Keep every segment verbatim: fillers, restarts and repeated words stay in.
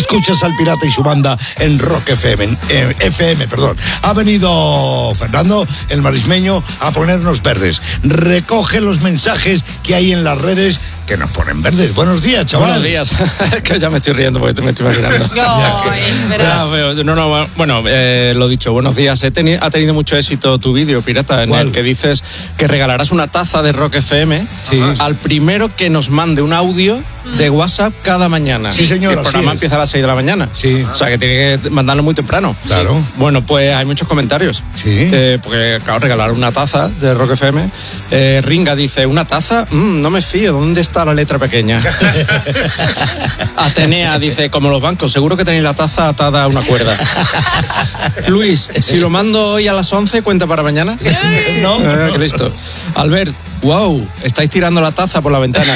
Escuchas al Pirata y su banda en Rock F M, eh, F M, perdón. Ha venido Fernando, el marismeño, a ponernos verdes. Recoge los mensajes que hay en las redes que nos ponen verdes. Buenos días, chaval. Buenos días. Que ya me estoy riendo porque me estoy imaginando. No, ya, no, no, bueno, eh, lo dicho, buenos días. He teni- ha tenido mucho éxito tu vídeo, Pirata, en ¿Cuál? el que dices que regalarás una taza de Rock F M Sí. al primero que nos mande un audio de WhatsApp cada mañana. Sí, señor, El así programa es. empieza a las seis de la mañana. Sí. O sea, que tiene que mandarlo muy temprano. Claro. Bueno, pues hay muchos comentarios. Sí. Eh, porque, claro, regalar una taza de Rock F M. Eh, Ringa dice, ¿una taza? Mm, no me fío, ¿dónde está la letra pequeña? Atenea dice, como los bancos, seguro que tenéis la taza atada a una cuerda. Luis, si lo mando hoy a las once, ¿cuenta para mañana? No. Eh, qué listo. Albert, wow, estáis tirando la taza por la ventana.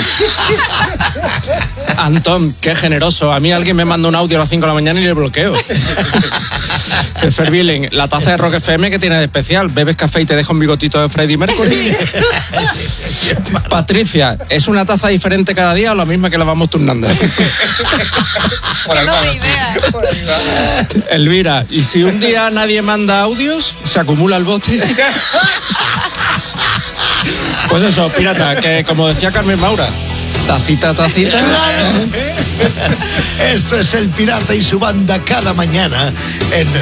Antón, qué generoso. A mí alguien me manda un audio a las cinco de la mañana y le bloqueo. Ferbilen, la taza de Rock F M, que tiene de especial? ¿Bebes café y te deja un bigotito de Freddie Mercury? Patricia, ¿es una taza diferente cada día o la misma que la vamos turnando? no hay idea. Elvira, ¿y si un día nadie manda audios, se acumula el bote? Pues eso, Pirata, que como decía Carmen Maura, tacita, tacita. Claro. Esto es el Pirata y su banda cada mañana en